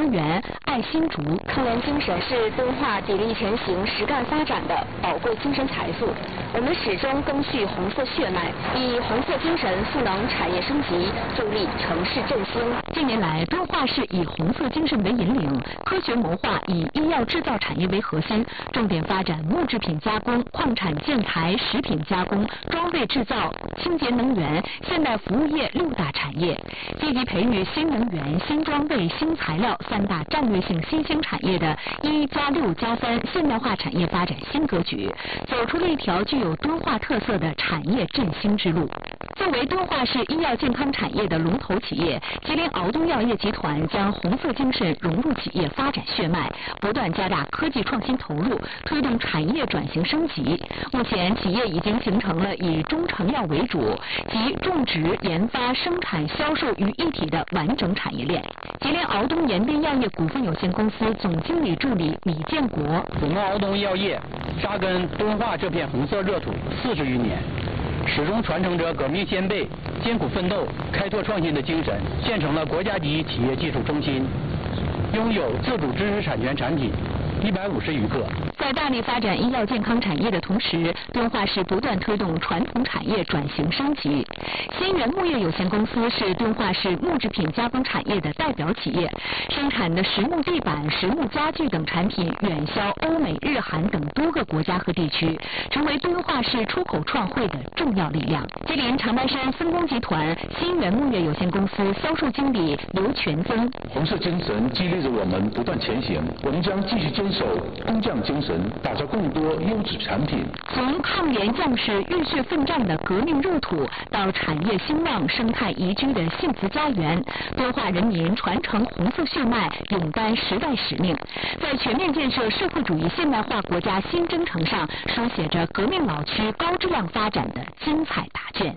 能源、爱新竹。抗战精神是敦化砥砺前行、实干发展的宝贵精神财富。我们始终赓续红色血脉，以红色精神赋能产业升级，助力城市振兴。近年来，敦化市以红色精神为引领，科学谋划以医药制造产业为核心，重点发展木制品加工、矿产建材、食品加工、装备制造、清洁能源、现代服务业6大产业，积极培育新能源、新装备、新材料3大战略性新兴产业的1+6+3现代化产业发展新格局，走出了一条具有敦化特色的产业振兴之路。作为敦化市医药健康产业的龙头企业，吉林敖东药业集团将红色精神融入企业发展血脉，不断加大科技创新投入，推动产业转型升级。目前，企业已经形成了以中成药为主，及种植、研发、生产、销售于一体的完整产业链。吉林敖东延边药业股份有限公司总经理助理李建国： 我们敖东药业扎根敦化这片红色热土40余年，始终传承着革命先辈艰苦奋斗、开拓创新的精神，建成了国家级企业技术中心，拥有自主知识产权产品150余个。 在大力发展医药健康产业的同时，敦化市不断推动传统产业转型升级。新源木业有限公司是敦化市木制品加工产业的代表企业，生产的实木地板、实木家具等产品远销欧美、日韩等多个国家和地区，成为敦化市出口创汇的重要力量。吉林长白山分工集团新源木业有限公司销售经理刘全增： 红色精神激励着我们不断前行，我们将继续坚守工匠精神，打造更多优质产品。 从抗联将士浴血奋战的革命入土，到产业兴旺、生态宜居的幸福家园，敦化人民传承红色血脉，勇担时代使命，在全面建设社会主义现代化国家新征程上，书写着革命老区高质量发展的精彩答卷。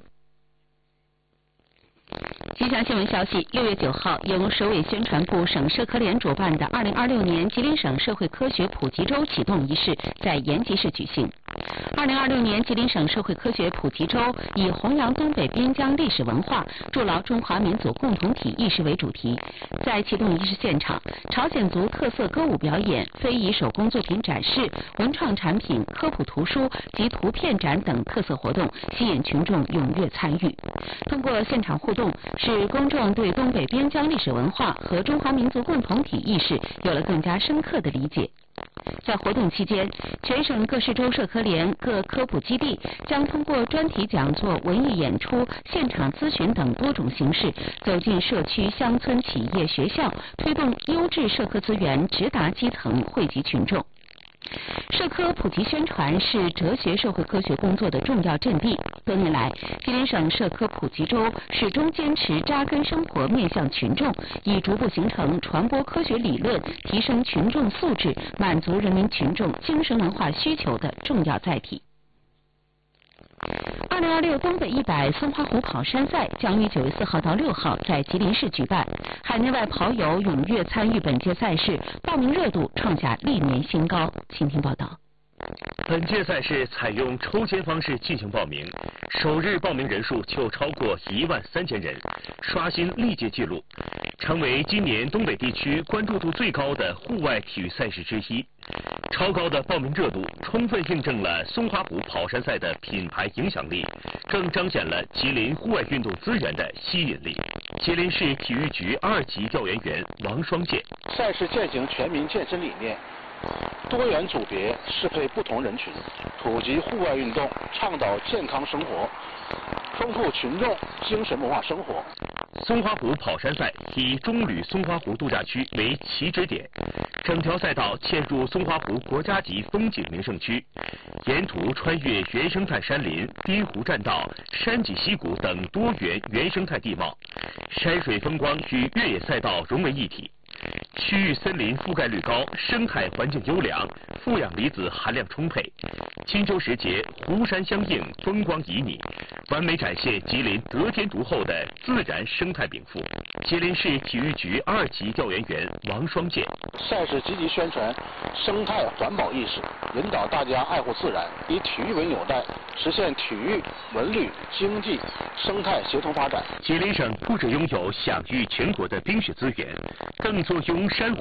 吉祥新闻消息：6月9号，由省委宣传部、省社科联主办的2026年吉林省社会科学普及周启动仪式在延吉市举行。2026年吉林省社会科学普及周以弘扬东北边疆历史文化、筑牢中华民族共同体意识为主题。在启动仪式现场，朝鲜族特色歌舞表演、非遗手工作品展示、文创产品、科普图书及图片展等特色活动，吸引群众踊跃参与。通过现场互动，使公众对东北边疆历史文化和中华民族共同体意识有了更加深刻的理解。在活动期间，全省各市州社科联各科普基地将通过专题讲座、文艺演出、现场咨询等多种形式，走进社区、乡村、企业、学校，推动优质社科资源直达基层，惠及群众。社科普及宣传是哲学社会科学工作的重要阵地。多年来，吉林省社科普及周始终坚持扎根生活、面向群众，已逐步形成传播科学理论、提升群众素质、满足人民群众精神文化需求的重要载体。2026东北100松花湖跑山赛将于9月4号到6号在吉林市举办，海内外跑友踊跃参与本届赛事，报名热度创下历年新高。请听报道。 本届赛事采用抽签方式进行报名，首日报名人数就超过13000人，刷新历届纪录，成为今年东北地区关注度最高的户外体育赛事之一。超高的报名热度充分印证了松花湖跑山赛的品牌影响力，更彰显了吉林户外运动资源的吸引力。吉林市体育局2级调研员王双健： 赛事践行全民健身理念，多元组别适配不同人群，普及户外运动，倡导健康生活，丰富群众精神文化生活。 松花湖跑山赛以中旅松花湖度假区为起止点，整条赛道嵌入松花湖国家级风景名胜区，沿途穿越原生态山林、滨湖栈道、山脊溪谷等多元原生态地貌，山水风光与越野赛道融为一体。区域森林覆盖率高，生态环境优良，负氧离子含量充沛。金秋时节，湖山相映，风光旖旎，完美展现吉林得天独厚的自然生态禀赋。吉林市体育局2级调研员王双健： 赛事积极宣传生态环保意识，引导大家爱护自然，以体育为纽带，实现体育、文旅、经济、生态协同发展。 吉林省不只拥有享誉全国的冰雪资源，更坐拥珊瑚